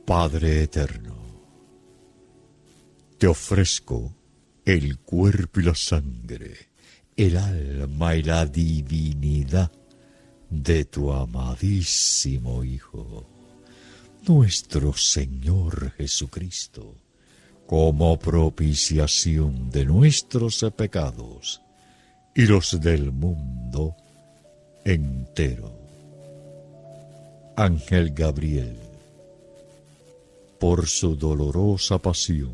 Padre eterno, te ofrezco el cuerpo y la sangre, el alma y la divinidad de tu amadísimo Hijo, nuestro Señor Jesucristo, como propiciación de nuestros pecados y los del mundo entero. Ángel Gabriel, por su dolorosa pasión,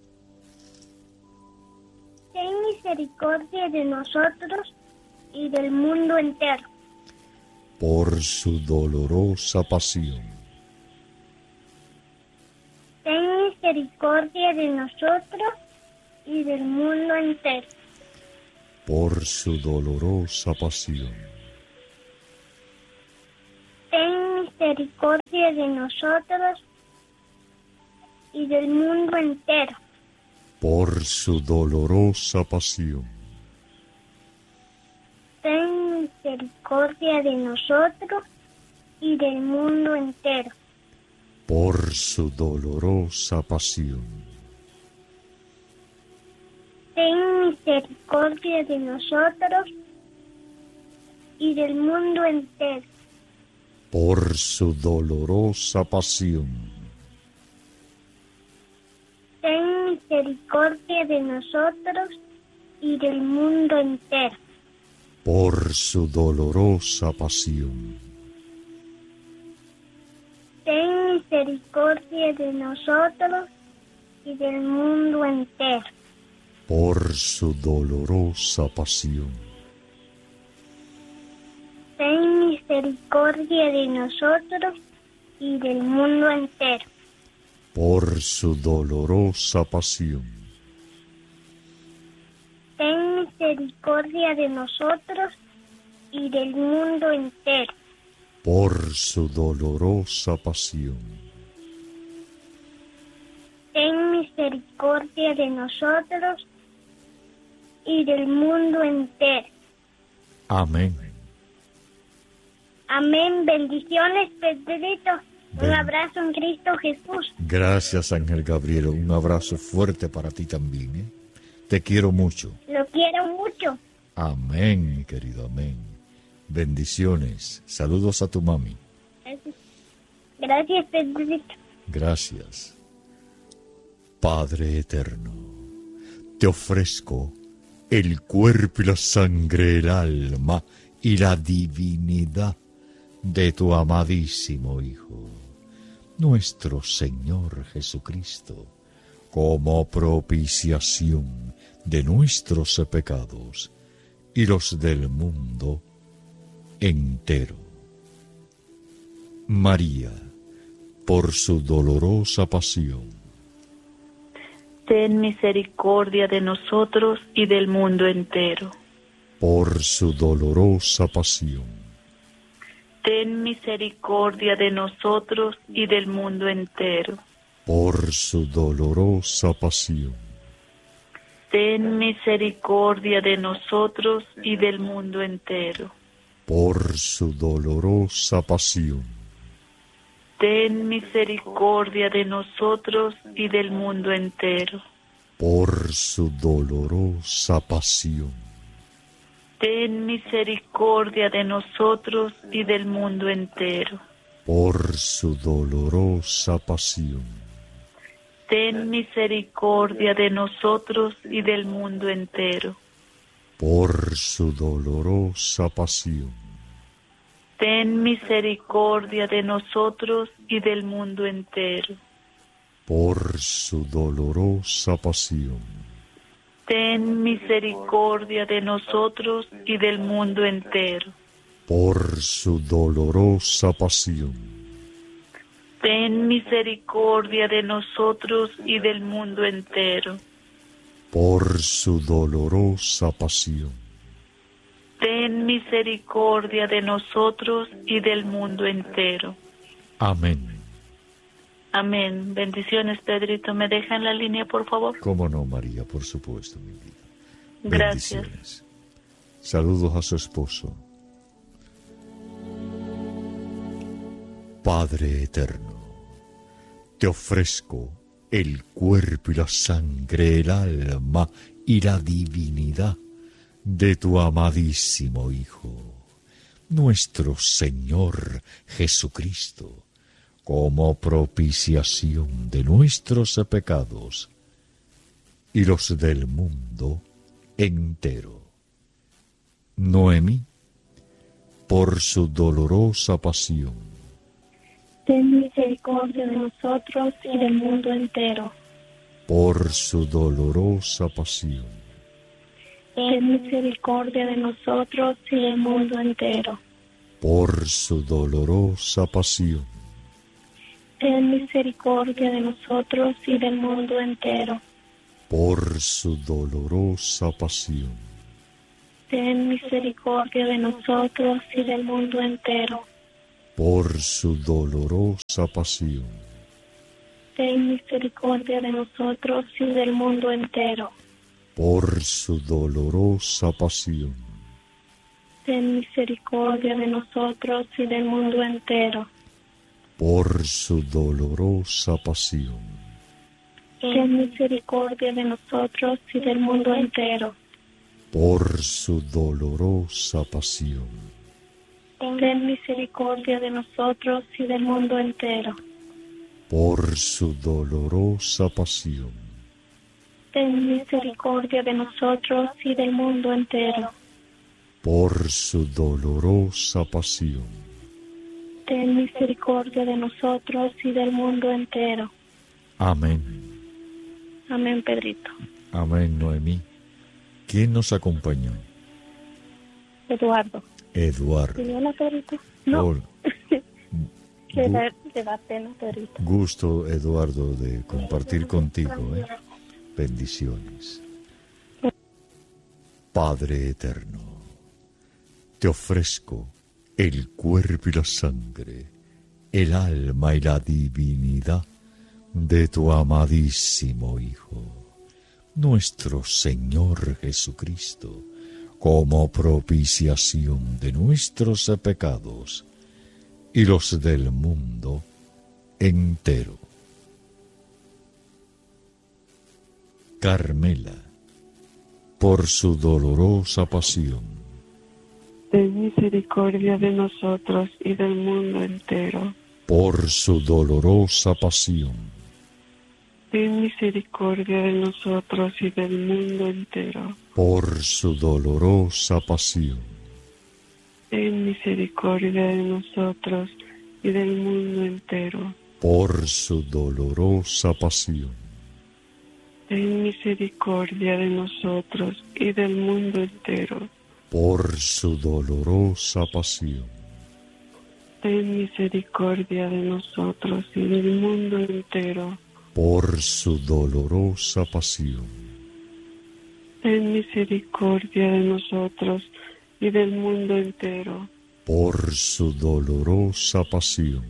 ten misericordia de nosotros y del mundo entero. por su dolorosa pasión, Ten misericordia de nosotros y del mundo entero. por su dolorosa pasión, Ten misericordia de nosotros y del mundo entero. por su dolorosa pasión, Ten misericordia de nosotros y del mundo entero. por su dolorosa pasión, Ten misericordia de nosotros y del mundo entero. por su dolorosa pasión, Ten misericordia de nosotros y del mundo entero. por su dolorosa pasión, Ten misericordia de nosotros y del mundo entero. por su dolorosa pasión, Ten misericordia de nosotros y del mundo entero. por su dolorosa pasión, Ten misericordia de nosotros y del mundo entero. por su dolorosa pasión, Ten misericordia de nosotros y del mundo entero. amén. Amén. Bendiciones, Pedrito. Un abrazo en Cristo Jesús. Gracias, Ángel Gabriel. Un abrazo fuerte para ti también, ¿eh? Te quiero mucho. Lo quiero mucho. Amén, mi querido, amén. Bendiciones. Saludos a tu mami. Gracias, Pedrito. Gracias. Padre eterno, te ofrezco el cuerpo y la sangre, el alma y la divinidad de tu amadísimo Hijo, nuestro Señor Jesucristo, como propiciación de nuestros pecados y los del mundo entero. María, por su dolorosa pasión, ten misericordia de nosotros y del mundo entero. por su dolorosa pasión, Ten misericordia de nosotros y del mundo entero. por su dolorosa pasión, Ten misericordia de nosotros y del mundo entero. por su dolorosa pasión, Ten misericordia de nosotros y del mundo entero. por su dolorosa pasión, Ten misericordia de nosotros y del mundo entero. por su dolorosa pasión, Ten misericordia de nosotros y del mundo entero. por su dolorosa pasión, Ten misericordia de nosotros y del mundo entero. por su dolorosa pasión, Ten misericordia de nosotros y del mundo entero. por su dolorosa pasión, Ten misericordia de nosotros y del mundo entero. por su dolorosa pasión, Ten misericordia de nosotros y del mundo entero. amén. Amén. Bendiciones, Pedrito. ¿Me deja en la línea, por favor? Cómo no, María, por supuesto, mi vida. Gracias. Bendiciones. Saludos a su esposo. Padre eterno, te ofrezco el cuerpo y la sangre, el alma y la divinidad de tu amadísimo Hijo, nuestro Señor Jesucristo, como propiciación de nuestros pecados y los del mundo entero. Noemí, por su dolorosa pasión, ten misericordia de nosotros y del mundo entero. por su dolorosa pasión, Ten misericordia de nosotros y del mundo entero. por su dolorosa pasión, Ten misericordia de nosotros y del mundo entero. por su dolorosa pasión, Ten misericordia de nosotros y del mundo entero. por su dolorosa pasión, Ten misericordia de nosotros y del mundo entero. por su dolorosa pasión, Ten misericordia de nosotros y del mundo entero. por su dolorosa pasión, Ten misericordia de nosotros y del mundo entero. por su dolorosa pasión, Ten misericordia de nosotros y del mundo entero. por su dolorosa pasión, Ten misericordia de nosotros y del mundo entero. por su dolorosa pasión, Ten misericordia de nosotros y del mundo entero. amén. Amén, Pedrito. Amén, Noemí. ¿Quién nos acompañó? Eduardo. Eduardo. ¿Hola, Pedrito? No. Hola. Le da pena, Pedrito. Gusto, Eduardo, de compartir contigo, ¿eh? Bendiciones. Padre eterno, te ofrezco el cuerpo y la sangre, el alma y la divinidad de tu amadísimo Hijo, nuestro Señor Jesucristo, como propiciación de nuestros pecados y los del mundo entero. Carmela, por su dolorosa pasión, ten misericordia de nosotros y del mundo entero. por su dolorosa pasión, Ten misericordia de nosotros y del mundo entero. por su dolorosa pasión, Ten misericordia de nosotros y del mundo entero. por su dolorosa pasión, Ten misericordia de nosotros y del mundo entero. por su dolorosa pasión, Ten misericordia de nosotros y del mundo entero. por su dolorosa pasión, Ten misericordia de nosotros y del mundo entero. por su dolorosa pasión,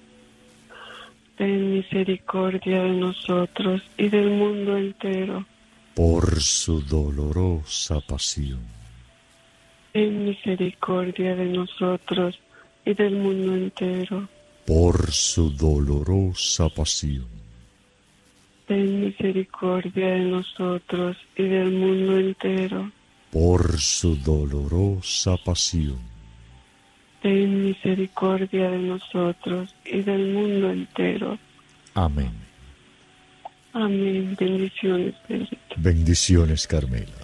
Ten misericordia de nosotros y del mundo entero. por su dolorosa pasión, Ten misericordia de nosotros y del mundo entero. por su dolorosa pasión, Ten misericordia de nosotros y del mundo entero. por su dolorosa pasión, Ten misericordia de nosotros y del mundo entero. amén. Amén. Bendiciones, Pedrito. Bendiciones, Carmela.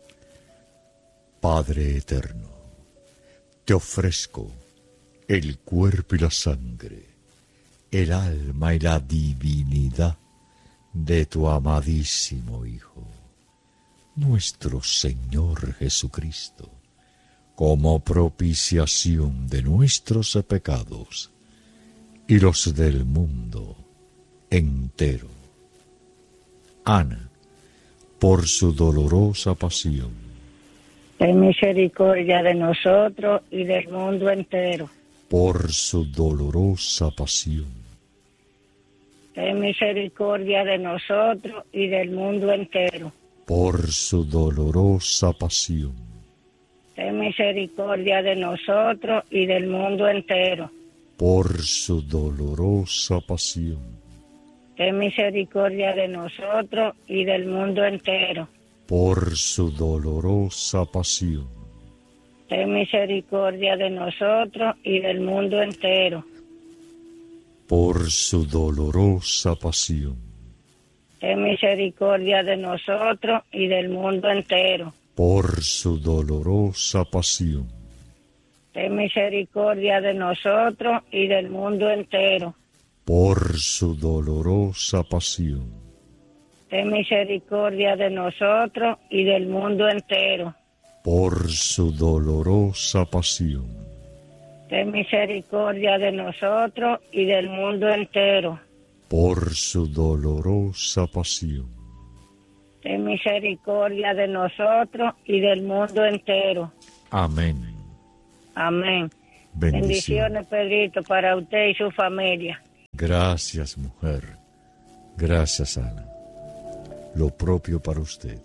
Padre eterno, te ofrezco el cuerpo y la sangre, el alma y la divinidad de tu amadísimo Hijo, nuestro Señor Jesucristo, como propiciación de nuestros pecados y los del mundo entero. Ana, por su dolorosa pasión, ten misericordia de nosotros y del mundo entero. por su dolorosa pasión, Ten misericordia de nosotros y del mundo entero. por su dolorosa pasión, Ten misericordia de nosotros y del mundo entero. por su dolorosa pasión, ten misericordia de nosotros y del mundo entero. por su dolorosa pasión, Ten misericordia de nosotros y del mundo entero. por su dolorosa pasión, Ten misericordia de nosotros y del mundo entero. por su dolorosa pasión, Ten misericordia de nosotros y del mundo entero. por su dolorosa pasión, Ten misericordia de nosotros y del mundo entero. por su dolorosa pasión, Ten misericordia de nosotros y del mundo entero. por su dolorosa pasión, Ten misericordia de nosotros y del mundo entero. amén. Amén. Bendiciones. Bendiciones, Pedrito, para usted y su familia. Gracias, mujer. Gracias, Ana. Lo propio para usted.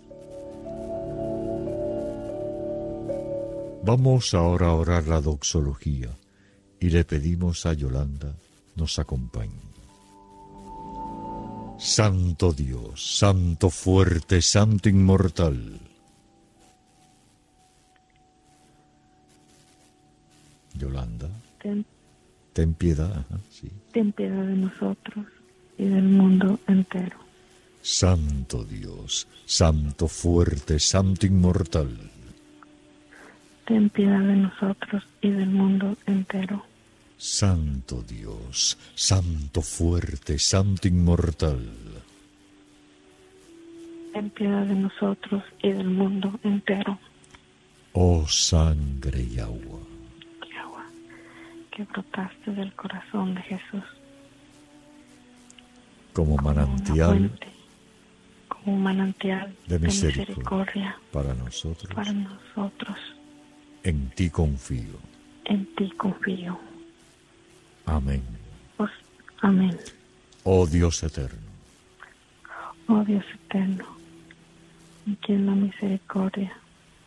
Vamos ahora a orar la doxología y le pedimos a Yolanda nos acompañe. Santo Dios, Santo fuerte, Santo inmortal. Yolanda, ten piedad, ajá, sí. Ten piedad de nosotros y del mundo entero. Santo Dios, Santo fuerte, Santo inmortal. Ten piedad de nosotros y del mundo entero. Santo Dios, Santo fuerte, Santo inmortal. Ten piedad de nosotros y del mundo entero. Oh sangre y agua, Y agua que brotaste del corazón de Jesús. como Como manantial una fuente, como un manantial de de misericordia misericordia para nosotros. para nosotros. En ti confío. En ti confío. Amén. Amén. Oh Dios eterno, Oh Dios eterno, en quien la misericordia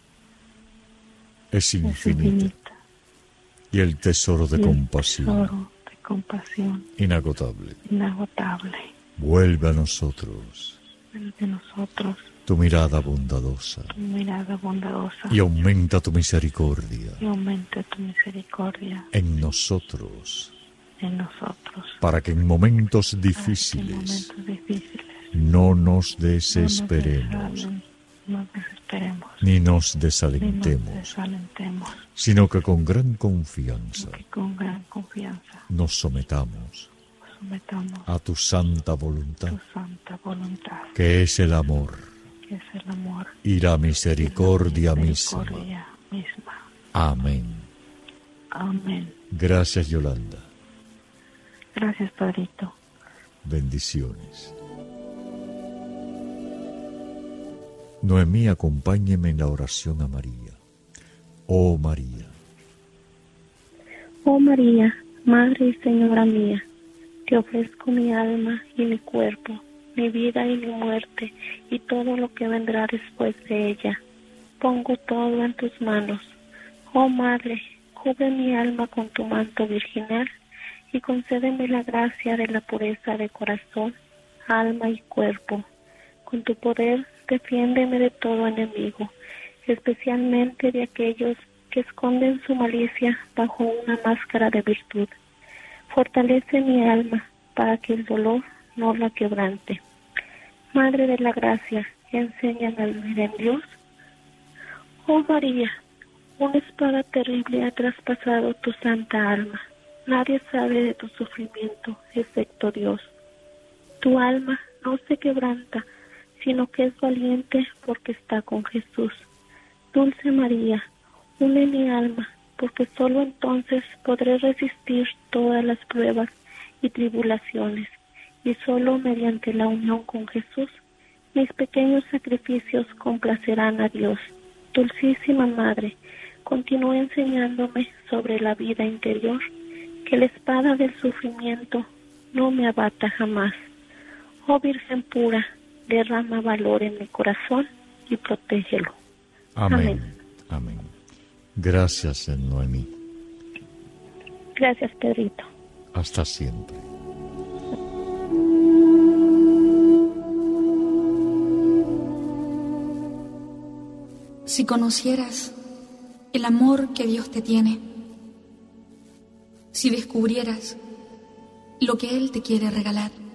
es es infinita infinita. y el tesoro de Y el compasión tesoro de compasión inagotable. inagotable. Vuelve a nosotros De nosotros, tu mirada bondadosa tu mirada bondadosa, y aumenta tu misericordia y aumente tu misericordia en nosotros, en nosotros. para que en momentos Para que en difíciles momentos difíciles no nos no desesperemos nos desesperemos, ni nos ni nos desalentemos, desalentemos, sino que con gran confianza que con gran confianza nos sometamos sometamos a tu santa tu voluntad, santa voluntad, que es el amor que es el amor y la y la misericordia misma. misericordia misma. Amén. Amén. Gracias, Yolanda. Gracias, Padrito. Bendiciones. Noemí, acompáñeme en la oración a María. Oh María, Oh María, Madre y Señora mía, te ofrezco mi alma y mi cuerpo, mi vida y mi muerte, y todo lo que vendrá después de ella. Pongo todo en tus manos. Oh Madre, cubre mi alma con tu manto virginal, y concédeme la gracia de la pureza de corazón, alma y cuerpo. Con tu poder, defiéndeme de todo enemigo, especialmente de aquellos que esconden su malicia bajo una máscara de virtud. Fortalece mi alma para que el dolor no la quebrante. Madre de la gracia, enséñame a vivir en Dios. Oh María, una espada terrible ha traspasado tu santa alma. Nadie sabe de tu sufrimiento excepto Dios. Tu alma no se quebranta, sino que es valiente porque está con Jesús. Dulce María, une mi alma, porque solo entonces podré resistir todas las pruebas y tribulaciones, y solo mediante la unión con Jesús, mis pequeños sacrificios complacerán a Dios. Dulcísima Madre, continúa enseñándome sobre la vida interior, que la espada del sufrimiento no me abata jamás. Oh Virgen pura, derrama valor en mi corazón y protégelo. amén. Amén. Gracias, Noemí. Gracias, Pedrito. Hasta siempre. Si conocieras el amor que Dios te tiene, si descubrieras lo que Él te quiere regalar.